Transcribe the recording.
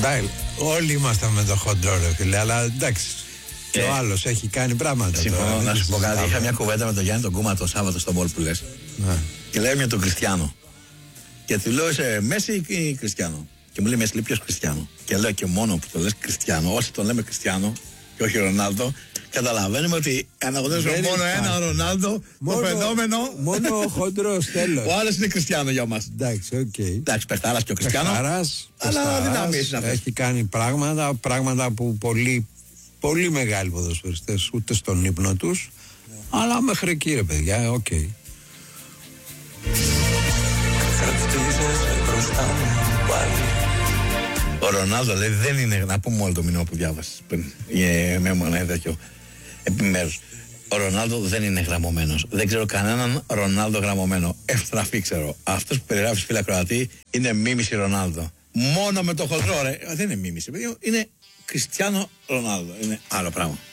Εντάξει, όλοι ήμασταν με το χοντρό, ρε φίλε, αλλά εντάξει. Και ο άλλος έχει κάνει πράγματα. Συμφωνώ, να σου πω κάτι. Είχα μια κουβέντα με τον Γιάννη τον Κούμα το Σάββατο στο Μπολ που λες. Και λέει για τον Κριστιάνο. Και του λέω είσαι Μέση ή Κριστιάνο. Και μου λέει Μέση, ποιος Κριστιάνο. Και λέω και μόνο που το λες Κριστιάνο, όσοι τον λέμε Κριστιάνο και όχι Ρονάλντο, καταλαβαίνουμε ότι αναγνωρίζουμε μόνο ένα Ρονάλντο, το φαινόμενο. Μόνο ο χοντρός, τέλος. Ο άλλος είναι Κριστιάνο για μας. Εντάξει, οκ. Εντάξει, Πεχτάρας και ο Κριστιάνο. Αλλά δυνάμεις αυτές. Έχει κάνει πράγματα που πολύ μεγάλοι ποδοσφαιριστές ούτε στον ύπνο τους. Αλλά μέχρι εκεί, ρε παιδιά, οκ. Ο Ρονάλντο λέει δεν είναι, να πούμε όλο το μήνυμα που διάβασες πριν, με ένα τέτοιο επιμέρους. Ο Ρονάλντο δεν είναι γραμμωμένος. Δεν ξέρω κανέναν Ρονάλντο γραμμωμένο. Ευτραφή ξέρω. Αυτός που περιγράφεις, φίλε ακροατή, είναι μίμηση Ρονάλντο. Μόνο με το χοντρό, ρε. Δεν είναι μίμηση, είναι Κριστιάνο Ρονάλντο. Είναι άλλο πράγμα.